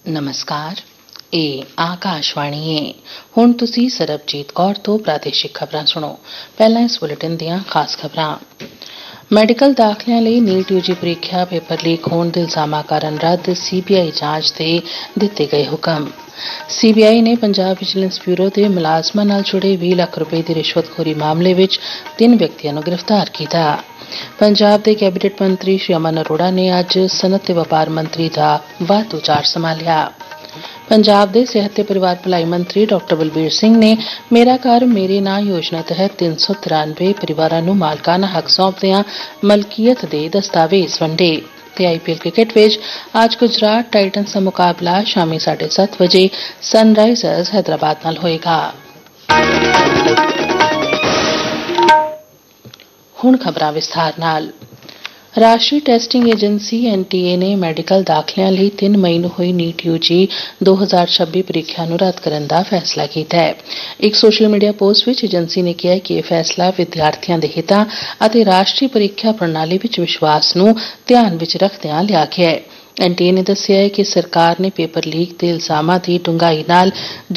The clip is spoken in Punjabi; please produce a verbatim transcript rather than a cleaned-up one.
ਨਮਸਕਾਰ, ਇਹ ਆਕਾਸ਼ਵਾਣੀ ਹੈ। ਹੁਣ ਤੁਸੀਂ ਸਰਬਜੀਤ ਕੌਰ ਤੋਂ ਪ੍ਰਾਦੇਸ਼ਿਕ ਖਬਰਾਂ ਸੁਣੋ। ਪਹਿਲਾਂ ਇਸ ਬੁਲੇਟਿਨ ਦੀਆਂ ਖਾਸ ਖਬਰਾਂ। ਮੈਡੀਕਲ ਦਾਖਲਿਆਂ ਲਈ ਨੀਟ ਯੂਜੀ ਪ੍ਰੀਖਿਆ ਪੇਪਰ ਲੀਕ ਹੋਣ ਦੇ ਇਲਜ਼ਾਮਾਂ ਕਾਰਨ ਰੱਦ ਸੀਬੀਆਈ ਜਾਂਚ ਦੇ ਦਿੱਤੇ ਗਏ ਹੁਕਮ। ਸੀਬੀਆਈ ਨੇ ਪੰਜਾਬ ਵਿਜੀਲੈਂਸ ਬਿਊਰੋ ਦੇ ਮੁਲਾਜ਼ਮਾਂ ਨਾਲ ਜੁੜੇ ਵੀਹ ਲੱਖ ਰੁਪਏ ਦੀ ਰਿਸ਼ਵਤਖੋਰੀ ਮਾਮਲੇ ਵਿੱਚ ਤਿੰਨ ਵਿਅਕਤੀਆਂ ਨੂੰ ਗ੍ਰਿਫਤਾਰ ਕੀਤਾ। ਪੰਜਾਬ ਦੇ ਕੈਬਨਿਟ ਮੰਤਰੀ ਸ਼੍ਰੀ ਅਮਨ ਅਰੋੜਾ ਨੇ ਅੱਜ ਸਨਅਤ ਤੇ ਵਪਾਰ ਮੰਤਰੀ ਦਾ ਵਾਧੂ ਚਾਰਜ ਸੰਭਾਲਿਆ। ਪੰਜਾਬ ਦੇ ਸਿਹਤ ਤੇ ਪਰਿਵਾਰ ਭਲਾਈ ਮੰਤਰੀ ਡਾਕਟਰ ਬਲਬੀਰ ਸਿੰਘ ਨੇ ਮੇਰਾ ਘਰ ਮੇਰੇ ਨਾਂ ਯੋਜਨਾ ਤਹਿਤ ਤਿੰਨ ਸੌ ਤਿਰਾਨਵੇਂ ਪਰਿਵਾਰਾਂ ਨੂੰ ਮਾਲਕਾਨਾ ਹੱਕ ਸੌਂਪਦਿਆਂ ਮਲਕੀਅਤ ਦੇ ਦਸਤਾਵੇਜ਼ ਵੰਡੇ। ਤੇ ਆਈਪੀਐਲ ਕ੍ਰਿਕਟ ਵਿੱਚ ਅੱਜ ਗੁਜਰਾਤ ਟਾਈਟਨਸ ਦਾ ਮੁਕਾਬਲਾ ਸ਼ਾਮੀ ਸਾਢੇ ਸੱਤ ਵਜੇ ਸਨਰਾਈਜ਼ਰਸ ਹੈਦਰਾਬਾਦ ਨਾਲ ਹੋਏਗਾ। ਹੁਣ ਖਬਰਾਂ ਵਿਸਥਾਰ ਨਾਲ। ਰਾਸ਼ਟਰੀ ਟੈਸਟਿੰਗ ਏਜੰਸੀ ਐਨ ਟੀ ਏ ਨੇ ਮੈਡੀਕਲ ਦਾਖਲਿਆਂ ਲਈ ਤਿੰਨ ਮਈ ਨੂੰ ਹੋਈ ਨੀਟ ਯੂਜੀ ਦੋ ਹਜ਼ਾਰ ਛੱਬੀ ਪ੍ਰੀਖਿਆ ਨੂੰ ਰੱਦ ਕਰਨ ਦਾ ਫੈਸਲਾ ਕੀਤਾ ਹੈ। ਇੱਕ ਸੋਸ਼ਲ ਮੀਡੀਆ ਪੋਸਟ ਵਿੱਚ ਏਜੰਸੀ ਨੇ ਕਿਹਾ ਕਿ ਇਹ ਫੈਸਲਾ ਵਿਦਿਆਰਥੀਆਂ ਦੇ ਹਿੱਤਾਂ ਅਤੇ ਰਾਸ਼ਟਰੀ ਪ੍ਰੀਖਿਆ ਪ੍ਰਣਾਲੀ ਵਿੱਚ ਵਿਸ਼ਵਾਸ ਨੂੰ ਧਿਆਨ ਵਿੱਚ ਰੱਖਦਿਆਂ ਲਿਆ ਗਿਆ ਹੈ। ਐਨ ਟੀ ਏ ਨੇ ਦੱਸਿਆ ਹੈ ਕਿ ਸਰਕਾਰ ਨੇ ਪੇਪਰ ਲੀਕ ਦੇ ਇਲਜ਼ਾਮਾਂ ਦੀ ਡੂੰਘਾਈ ਨਾਲ